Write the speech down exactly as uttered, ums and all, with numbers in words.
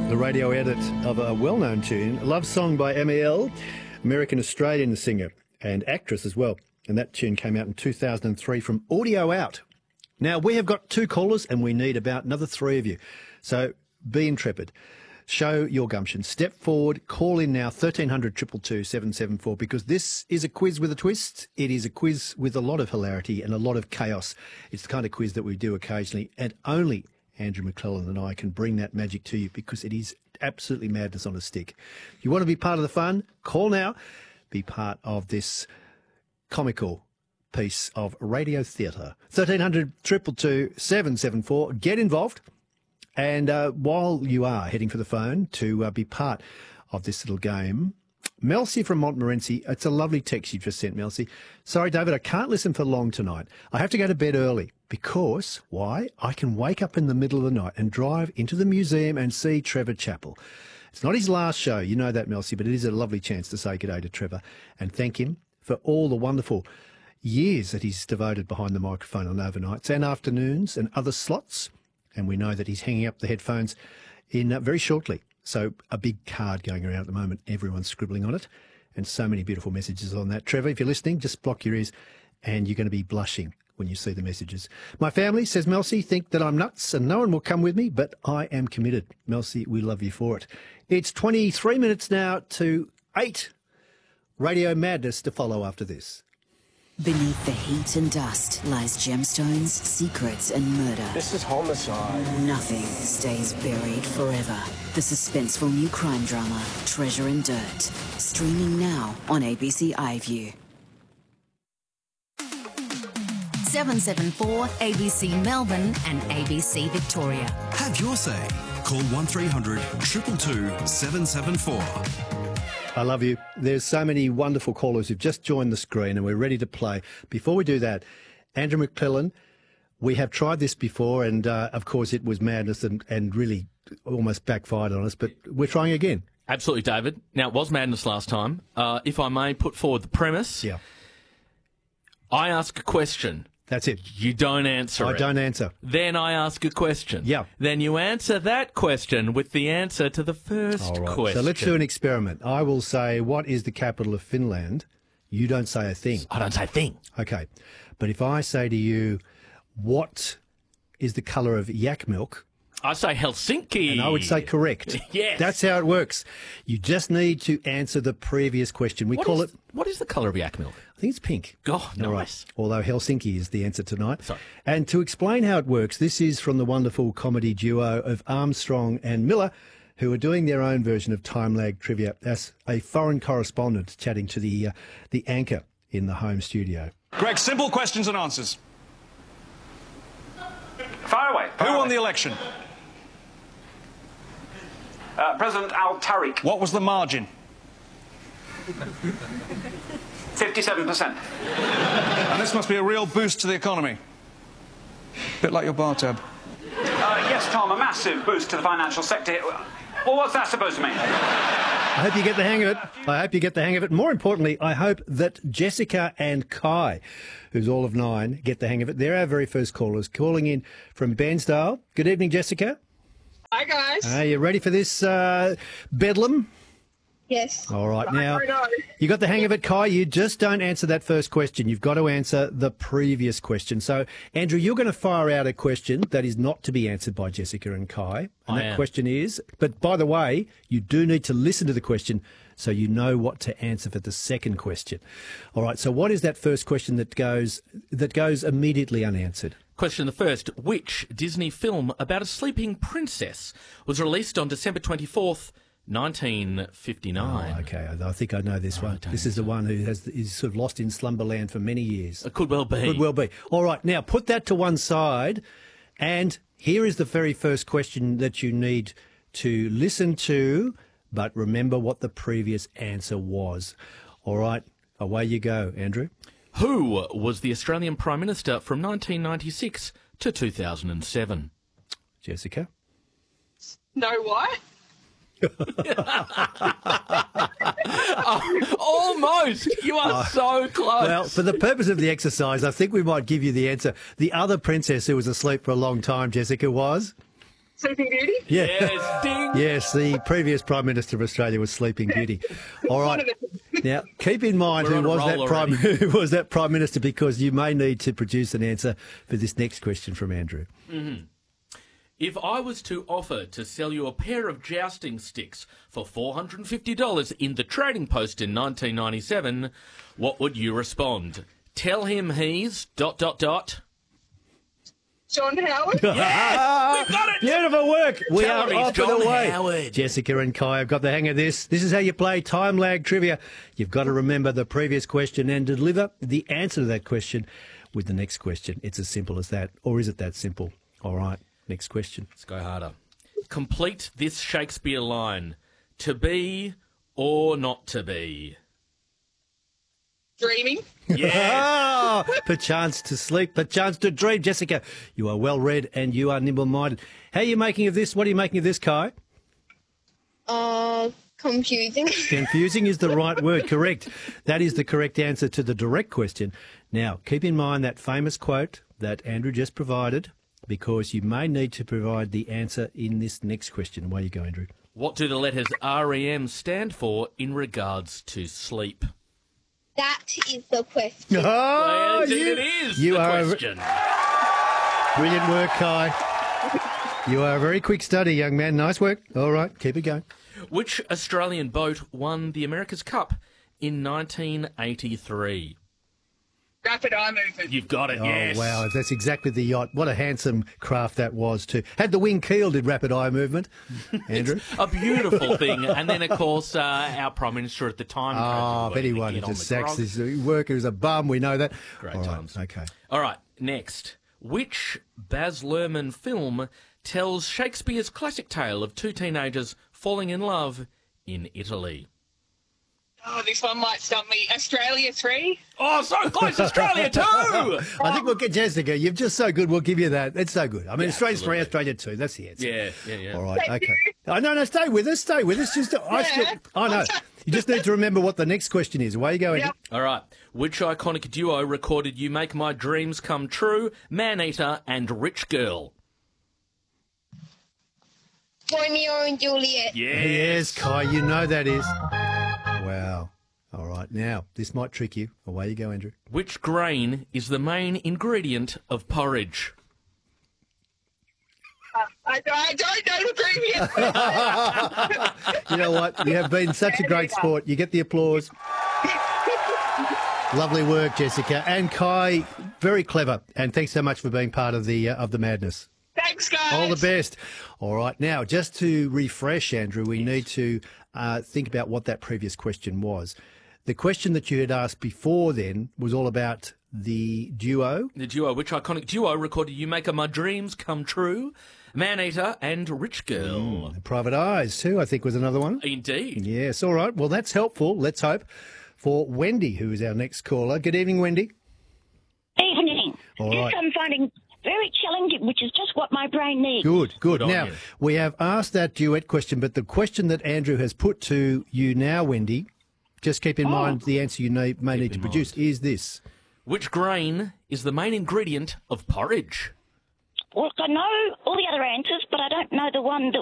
The radio edit of a well-known tune, Love Song by M E L, American-Australian singer and actress as well. And that tune came out in two thousand three from Audio Out. Now, we have got two callers and we need about another three of you. So be intrepid. Show your gumption. Step forward. Call in now, thirteen hundred, two two two, seven seven four, because this is a quiz with a twist. It is a quiz with a lot of hilarity and a lot of chaos. It's the kind of quiz that we do occasionally, and only Andrew McClellan and I can bring that magic to you because it is absolutely madness on a stick. If you want to be part of the fun, call now. Be part of this comical piece of radio theatre. thirteen hundred, two two two, seven seven four. Get involved. And uh, while you are heading for the phone to uh, be part of this little game, Melcy from Montmorency, it's a lovely text you just sent, Melcy. Sorry, David, I can't listen for long tonight. I have to go to bed early because, why? I can wake up in the middle of the night and drive into the museum and see Trevor Chappell. It's not his last show, you know that, Melcy, but it is a lovely chance to say good day to Trevor and thank him for all the wonderful years that he's devoted behind the microphone on overnights and afternoons and other slots. And we know that he's hanging up the headphones in uh, very shortly. So a big card going around at the moment. Everyone's scribbling on it. And so many beautiful messages on that. Trevor, if you're listening, just block your ears and you're going to be blushing when you see the messages. My family, says Melcy, think that I'm nuts and no one will come with me, but I am committed. Melcy, we love you for it. It's twenty-three minutes now to eight. Radio madness to follow after this. Beneath the heat and dust lies gemstones, secrets and murder. This is homicide. Nothing stays buried forever. The suspenseful new crime drama, Treasure and Dirt. Streaming now on A B C iView. seven seven four A B C Melbourne and A B C Victoria. Have your say. Call one three hundred, two two two, seven seven four. I love you. There's so many wonderful callers who've just joined the screen and we're ready to play. Before we do that, Andrew McClellan, we have tried this before and, uh, of course, it was madness and, and really almost backfired on us, but we're trying again. Absolutely, David. Now, it was madness last time. Uh, if I may put forward the premise. Yeah. I ask a question. That's it. You don't answer I it. don't answer. Then I ask a question. Yeah. Then you answer that question with the answer to the first All right. question. So let's do an experiment. I will say, what is the capital of Finland? You don't say a thing. I don't say a thing. Okay. But if I say to you, what is the colour of yak milk? I say Helsinki. And I would say correct. Yes. That's how it works. You just need to answer the previous question. We What call is- it, What is the colour of yak milk? I think it's pink. Oh, All right. nice. Although Helsinki is the answer tonight. Sorry. And to explain how it works, this is from the wonderful comedy duo of Armstrong and Miller, who are doing their own version of time lag trivia as a foreign correspondent chatting to the uh, the anchor in the home studio. Greg, simple questions and answers. Fire away. Fire Who away. won the election? Uh, President Al Tariq. What was the margin? fifty-seven percent. And this must be a real boost to the economy. Bit like your bar tab. Uh, yes, Tom, a massive boost to the financial sector. Well, what's that supposed to mean? I hope you get the hang of it. I hope you get the hang of it. More importantly, I hope that Jessica and Kai, who's all of nine, get the hang of it. They're our very first callers, calling in from Bairnsdale. Good evening, Jessica. Hi, guys. Are you ready for this uh, bedlam? Yes. All right, I now, know. you got the hang of it, Kai. You just don't answer that first question. You've got to answer the previous question. So, Andrew, you're going to fire out a question that is not to be answered by Jessica and Kai. And I that am. question is, but by the way, you do need to listen to the question so you know what to answer for the second question. All right, so what is that first question that goes that goes immediately unanswered? Question the first. Which Disney film about a sleeping princess was released on December twenty-fourth, nineteen fifty-nine? Oh, okay, I I think I know this Oh, I one. don't This is the one who has is sort of lost in slumberland for many years. It could well be. Could well be. All right, now put that to one side, and here is the very first question that you need to listen to, but remember what the previous answer was. All right, away you go, Andrew. Who was the Australian Prime Minister from nineteen ninety-six to two thousand seven? Jessica? No, what? Oh, almost. You are so close. Well, for the purpose of the exercise, I think we might give you the answer. The other princess who was asleep for a long time, Jessica, was? Sleeping Beauty. Yeah. Yes, ding. Yes, the previous Prime Minister of Australia was Sleeping Beauty. All right. One of the- Now, keep in mind We're who on a was that roll prime already. who was that Prime Minister, because you may need to produce an answer for this next question from Andrew. If I was to offer to sell you a pair of jousting sticks for four hundred fifty dollars in the Trading Post in nineteen ninety-seven, what would you respond? Tell him he's dot dot dot. John Howard. Ah, We've got it! Beautiful work. We Tell are him he's off John and away. Howard. Jessica and Kai have got the hang of this. This is how you play time lag trivia. You've got to remember the previous question and deliver the answer to that question with the next question. It's as simple as that. Or is it that simple? All right, next question. Let's go harder. Complete this Shakespeare line. To be or not to be? Dreaming. Ah, perchance to sleep, perchance to dream. Jessica, you are well read and you are nimble-minded. How are you making of this? What are you making of this, Kai? Uh, confusing. Confusing is the right word, correct. That is the correct answer to the direct question. Now, keep in mind that famous quote that Andrew just provided, because you may need to provide the answer in this next question. Away you go, Andrew. What do the letters R E M stand for in regards to sleep? That is the question. Oh, Indeed you, it is you the are question. brilliant work, Kai. You are a very quick study, young man. Nice work. All right, keep it going. Which Australian boat won the America's Cup in nineteen eighty-three? Rapid eye movement. You've got it, yes. Oh, wow, that's exactly the yacht. What a handsome craft that was, too. Had the wing keel, did rapid eye movement, Andrew? A beautiful thing. And then, of course, uh, our Prime Minister at the time. Oh, if tragically, anyone get who on just the sacks grog. this worker is a bum, we know that. Great All right, times. okay. All right, next. Which Baz Luhrmann film tells Shakespeare's classic tale of two teenagers falling in love in Italy? Oh, this one might stump me. Australia three. Oh, so close, Australia too! I think we'll get Jessica. You're just so good. We'll give you that. It's so good. I mean, Yeah, Australia's three, absolutely. Australia two. That's the answer. Yeah, yeah, yeah. All right. Okay. Oh, no, no. Stay with us. Stay with us. Just. I still. I know. You just need to remember what the next question is. Away you go, Andy. Yep. All right. Which iconic duo recorded You Make My Dreams Come True, Man-Eater and Rich Girl? Romeo and Juliet. Yes, Kai. You know that is. Wow. All right. Now this might trick you. Away you go, Andrew. Which grain is the main ingredient of porridge? I, I don't know the previous. You know what? You have been such a great sport. You get the applause. Lovely work, Jessica and Kai. Very clever, and thanks so much for being part of the uh, of the madness. Thanks, guys. All the best. All right, now just to refresh, Andrew, we need to uh, think about what that previous question was. The question that you had asked before then was all about the duo. The duo, which iconic duo recorded You Make My Dreams Come True, Man-Eater and Rich Girl? And Private Eyes too, I think, was another one. Indeed. Yes, all right. Well, that's helpful. Let's hope for Wendy, who is our next caller. Good evening, Wendy. Evening. All this right. I'm finding very challenging, which is just what my brain needs. Good, good. Good on Now, you. we have asked that duet question, but the question that Andrew has put to you now, Wendy, just keep in mind the answer you need, may need to in produce is this. Which grain is the main ingredient of porridge? Well, I know all the other answers, but I don't know the one that